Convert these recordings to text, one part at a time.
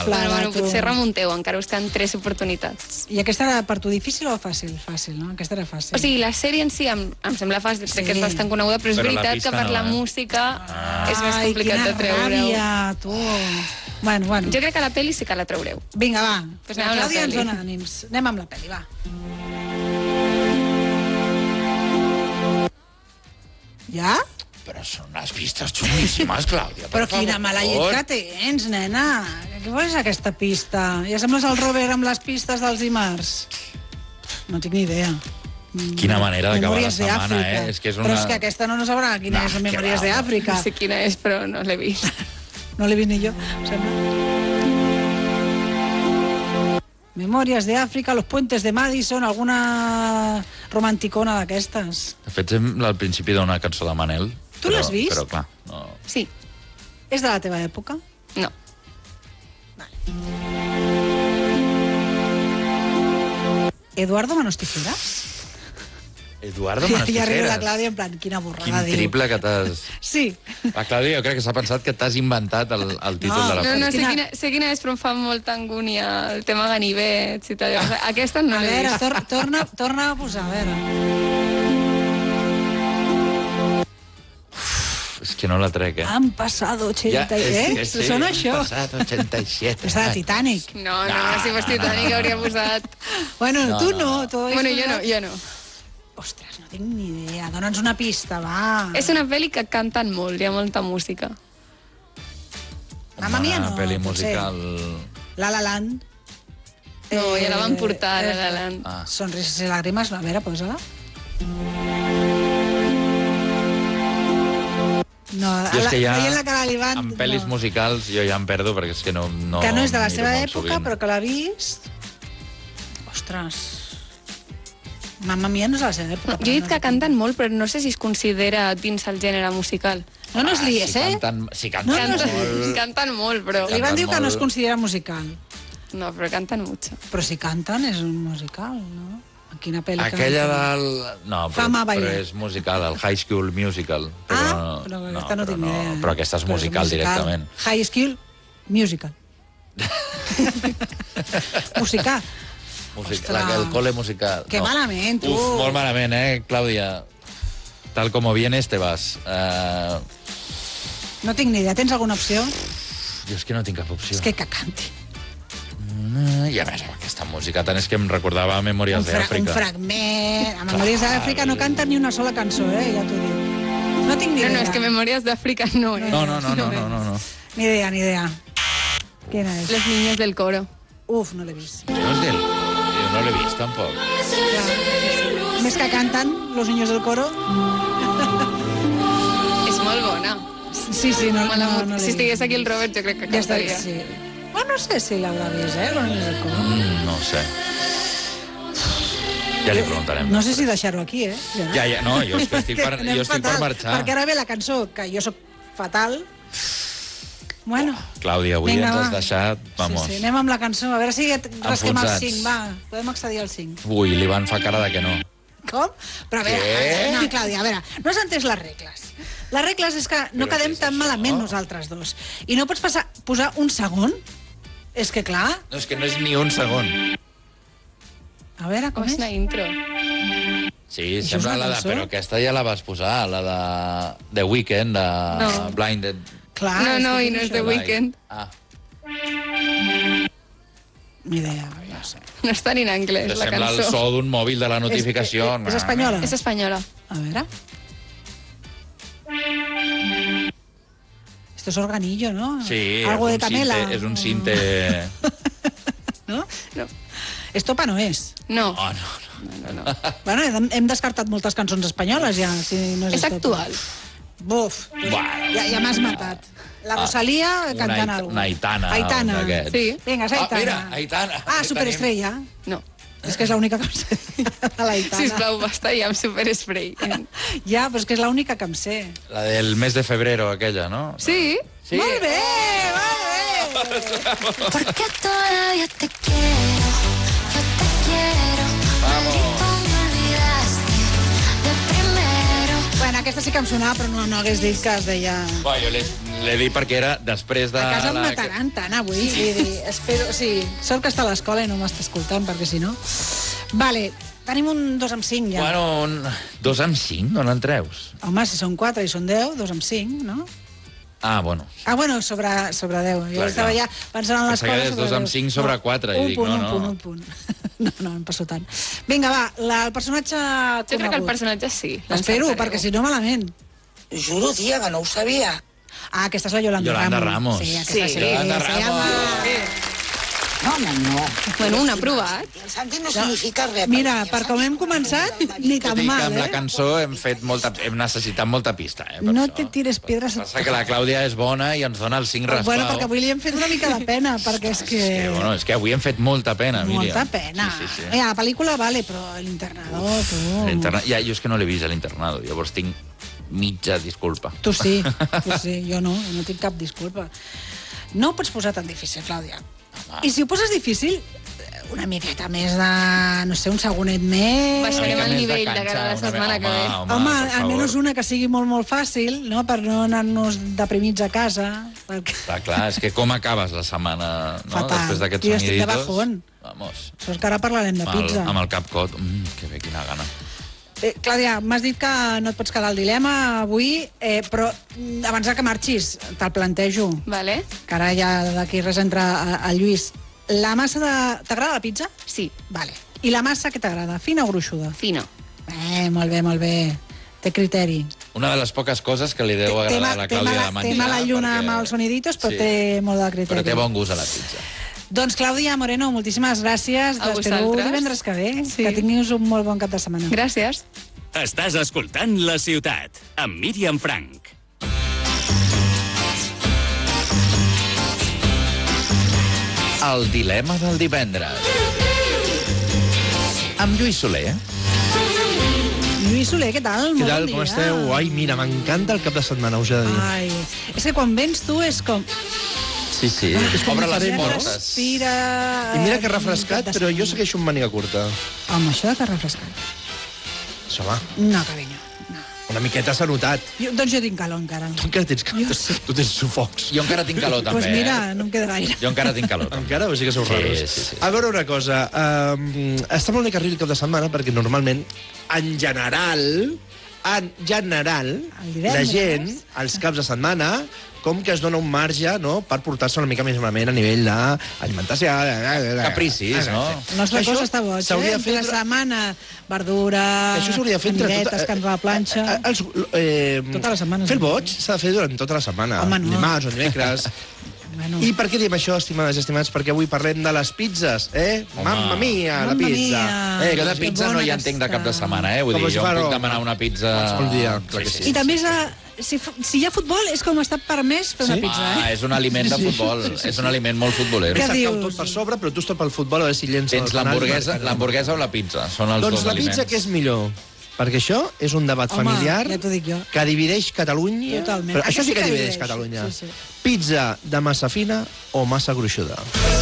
Bueno, potser remunteu, encara us queden 3 oportunitats. I aquesta era per tu difícil o fàcil? Fàcil, no? Aquesta era fàcil. O sigui, la sèrie en si em sembla fàcil, crec que és bastant coneguda, però és veritat que per la música és més complicat de treure-ho. Ai, quina ràbia, tu. Bueno. Jo crec que la pel·li sí que la traureu. Vinga, va. Pues anem amb la Clàudia ens pel·li. dona ànims. Anem amb la pel·li, va. Ja? Però són unes pistes xulíssimes, Clàudia. Però quina mala llet que tens, nena. Què és aquesta pista? Ja sembles el Robert amb les pistes dels dimarts. No tinc ni idea. Quina manera d'acabar la Memòries setmana, d'Àfrica. És que és una... Però és que aquesta no sabrà quina és Memòries d'Àfrica. No sé quina és, però no l'he vist. No l'he vist ni jo, em sembla. Memòries d'Àfrica, Los puentes de Madison, alguna romanticona d'aquestes. De fet, sembla al principi d'una cançó de Manel. Tu l'has vist? Però, clar, no... Sí. És de la teva època? No. Eduardo Manos Tijeras? Eduardo Manos I arriba la Tijeras. Clàudia en plan, quina borrada Quin diu. triple que t'has... Sí. La Clàudia jo crec que s'ha pensat que t'has inventat el títol de la No, pel·li. sé quina és, però em fa molta angúnia el tema ganivets i tal. Aquesta no A l'he veure, vist. torna a posar, a veure. És que no la trec, Han passat 80... sí, Sona això? Han passat 87. És de Titanic. No, si fos Titanic hauria posat... Bueno, tu no. Bueno, jo no. Ostres, no tinc ni idea. Dóna'ns una pista, va. És una pel·li que canten molt, hi ha molta música. Mamma Mia no, Una pel·li potser. musical... La La Land. No, ja la van portar, La La Land. Sonrises i làgrimes, a veure, posa-la. No, Jo és que ja, veient la cara de l'Ivan... en pel·lis musicals jo ja em perdo perquè és que no Que no és de la miro seva molt època, sovint. però que l'ha vist... Ostres... Mamma Mia no és de la seva època. Jo he dit que canten molt, però no sé si es considera dins el gènere musical. No es lies, Si canten No, molt... Canten molt, però... L'Ivan diu que no es molt. considera musical. No, però canten mucho. Però si canten és un musical, no? En quina pel·li Aquella canten? del... No, Fama però Baile. és musical, el High School Musical. Però aquesta no tinc ni idea. Però aquesta és musical directament. High School Musical. Musical. El cole musical. Que malament, tu. Uf, molt malament, Clàudia? Tal como vienes, te vas. No tinc ni idea. Tens alguna opció? Jo és que no tinc cap opció. És que canti. I a més, amb aquesta música tant és que em recordava Memòries Un d'Àfrica. fragment. A Memòries d'Àfrica no canten ni una sola cançó, ja t'ho dic. No tinc ni idea. No, és que Memòries d'Àfrica no és. No. Ni idea. Quina és? Les niñas del coro. Uf, no l'he vist. No és del... Jo no l'he vist, tampoc. Més que canten, los niños del coro. És molt bona. Sí, no l'he Si estigués aquí el Robert, jo crec que Ja està, cantaria. sí. Bueno, no sé si l'haurà vist, los niños del coro. No ho sé. Ja li preguntarem. No sé si deixar-ho aquí, Ja, no, jo és que estic per marxar. Perquè ara ve la cançó, que jo sóc fatal. Bueno. Clàudia, avui Vinga, ens has va. deixat, vamos. Sí, anem amb la cançó, a veure si rasquem el Enfonsats. 5, va. Podem accedir al 5. Ui, l'Ivan fa cara de que no. Com? Però a veure, no, Clàudia, a veure, no has entès les regles. Les regles és que no Però quedem què és tan això? malament nosaltres dos. I no pots posar un segon? És que clar, No, és que no és ni un segon. a veure, com Com és és? una intro? Sí, Això és sembla una la de... cançó? Però aquesta ja la vas posar, la de The Weeknd, de No. Blinded. Clar, No, és que i no és això. The Weeknd. Ah, Ni idea, no sé. No està ni en anglès, la sembla el cançó. so d'un mòbil de la notificació. És espanyola? És espanyola. A veure. Esto es organillo, ¿no? Sí, Algo és de un canela. sinte, és un cinte... No? No. Estopa no és. No. Oh, no. Bueno, hem descartat moltes cançons espanyoles ja, si no és És estopa. actual. Buf, Bueno. ja m'has matat. La Rosalía cantant alguna Una Aitana. Aitana. d'aquests. Sí. Vinga, és Aitana. Mira, Aitana. Ah, Superestrella. No. És que és l'única que em sé de l'Aitana. Sisplau, basta ja amb Superspray. Ja, però és que és l'única que em sé. La del mes de febrero, aquella, no? Sí? Sí. Molt bé, molt bé. Porque todavía te quiero, yo te quiero. Maldito, me olvidaste de primero. Bueno, aquesta sí que em sonava, però no hagués dit que es deia... Va, jo L'he dit perquè era després de... A casa em mataran tant avui. Espero... Sí, sort que està a l'escola i no m'està escoltant, perquè si no... Vale, tenim un 2 amb 5 ja. Bueno, 2 amb 5? On en treus? Home, si són 4 i són 10, 2 amb 5, no? Ah, bueno. Ah, bueno, sobre 10. Jo estava ja pensant en l'escola sobre 10. 2 amb 5 sobre 4. Un punt. No, em passo tant. Vinga, va, el personatge conegut. Jo crec que el personatge sí. Espero, perquè si no, malament. Juro, tia, que no ho sabia. Ah, aquesta és la Yolanda Ramos. Sí, aquesta sí. Yolanda Ramos. No, home, no. Bueno, un ha provat. El Santi no significa res. Mira, per com hem començat, ni tan Tot i que mal, amb la cançó hem necessitat molta pista, No te tires piedres... Passa que la Clàudia és bona i ens dona el 5 raspau. Bueno, perquè avui li hem fet una mica de pena, perquè és que... És que avui hem fet molta pena, Míriam. Molta pena. Sí. Mira, la pel·lícula vale, però l'internador, tu... Ja, jo és que no l'he vist, l'internador. Llavors tinc mitja disculpa. Tu sí, jo no tinc cap disculpa. No ho pots posar tan difícil, Clàudia. I si ho poses difícil, una miqueta més de, no sé, un segonet més... Baixarem el nivell de cara a la setmana que ve. Home, almenys una que sigui molt, molt fàcil, no?, per no anar-nos deprimits a casa. Perquè... Clar, és que com acabes la setmana, no?, fatal. Després d'aquests soniditos. Jo estic de soniditos. bajón. Vamos. Això és que ara parlarem de pizza. Amb el cap cot. Que bé, quina gana. Clàudia, m'has dit que no et pots quedar al dilema avui, però abans que marxis, te'l plantejo. Vale. Que ara ja d'aquí res entra el Lluís. La massa de... T'agrada la pizza? Sí. Vale. I la massa què t'agrada? Fina o gruixuda? Fina. Molt bé. Té criteri. Una de les poques coses que li deu agradar a la Clàudia de menjar. Té mala lluna amb els soniditos, però té molt de criteri. Però té bon gust a la pizza. Doncs, Clàudia Moreno, moltíssimes gràcies. A T'espero vosaltres. divendres que ve. Sí. Que tinguis un molt bon cap de setmana. Gràcies. Estàs escoltant La Ciutat, amb Míriam Frank. El dilema del divendres. Amb Lluís Soler. Lluís Soler, què tal? Què Molt tal, bon com dia. esteu? Ai, mira, m'encanta el cap de setmana, us he de dir. Ai, és que quan vens tu és com... Sí. Obre les portes. Respira... I mira que refrescat, però jo segueixo amb màniga curta. Home, això de que refrescat. Això va, No, carinyo. No. una miqueta s'ha notat. Doncs jo tinc calor encara. Tu encara tens calor. Jo sí. Tu tens sufocs. Jo encara tinc calor, també. Doncs mira, no em queda gaire. Jo encara tinc calor. també. Encara? O sigui que sou raros. Sí. A veure una cosa. Està molt bé que arribi el cap de setmana perquè normalment, en general, El divendres. la gent, els caps de setmana, com que es dona un marge, no?, per portar-se una mica més malament a nivell d'alimentació. Capricis, no? La nostra cosa està boig, s'hauria de fer la setmana, verdura, això s'hauria de fer entre aniretes, carn a la planxa... Tota la setmana. Fer el boig s'ha de fer durant tota la setmana. Home, no. Dimarts o dimecres. Bueno. I per què diem això, estimades i estimats? Perquè avui parlem de les pizzas, Home. Mamma mia, la Mamma pizza. mia. Jo de que pizza no bona hi que entenc de cap de està. setmana, Vull Com dir, si jo fa em puc Roma. demanar una pizza... Qualsevol dia, clar que sí. I també si hi ha futbol és com està permès fer una pizza, És un aliment de futbol. És un aliment molt futbolero. Què S'ha cau dius? tot per sobre, però tu estàs pel futbol, a veure si llença... Tens l'hamburguesa o la pizza? Són els Doncs dos la aliments. pizza, què és millor? Perquè això és un debat Home, familiar ja t'ho dic jo. que divideix Catalunya. Totalment. Però això sí que Aquesta divideix divideix, Catalunya. sí. Pizza de massa fina o massa gruixuda?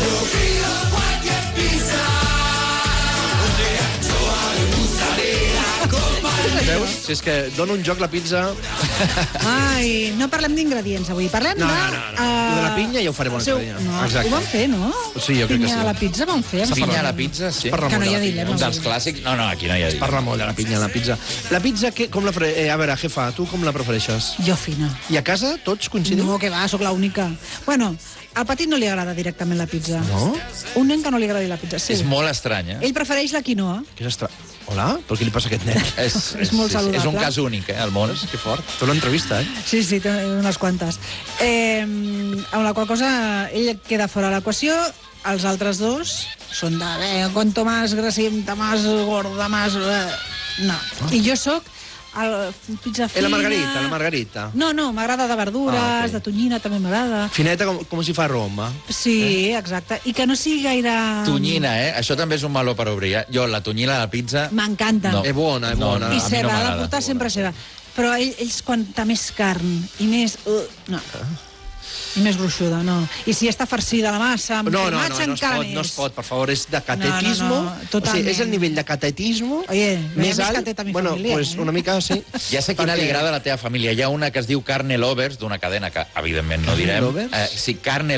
Veus? Si és que dona un joc la pizza... Ai, no parlem d'ingredients avui, parlem No. de... Lo de la pinya ja ho farem un altre dia. No, Exacte. ho van fer, no? Sí, jo crec que Pinya sí. a la pizza van fer. em Pinya sembla. a la pizza, sí. Parla Que no molt hi de ha la dilema. Un dels clàssics... No, aquí no hi ha dit. Parla molt de la pinya a la pizza. La pizza, com la a veure, jefa, tu com la prefereixes? Jo fina. I a casa tots coincidim? No, que va, sóc l'única. Bueno, al petit no li agrada directament la pizza. No? Un nen que no li agrada la pizza, sí. És molt estrany, Ell prefereix la quinoa. Que és Hola? Però què li passa a aquest nen? És molt saludable. És un cas únic, al món. Que fort. Tu l'entrevista, Sí, té unes quantes. Amb la qual cosa, ell queda fora de l'equació, els altres dos són de, cuanto más grasienta, más gorda, más... No. I jo sóc pizza fina... La Margarita. No, m'agrada de verdures, de tonyina també m'agrada. Fineta com si fa Roma. Sí, exacte. I que no sigui gaire... Tonyina, Això també és un meló per obrir, Jo, la tonyina a la pizza... M'encanta. No. És bona, és bona. I a mi ceba, no ha de m'agrada. portar sempre ceba. Però ells, quanta més carn i més... No. I més gruixuda, no. I si està farcida la massa, amb formatge encara més. No es pot, per favor, és de catetismo. Totalment. O sigui, és el nivell de catetismo més alt. Catet a mi família, pues, una mica, sí. Ja sé quina li agrada a la teva família. Hi ha una que es diu Carne Lovers, d'una cadena que, evidentment, no direm. Lovers? Sí, Carne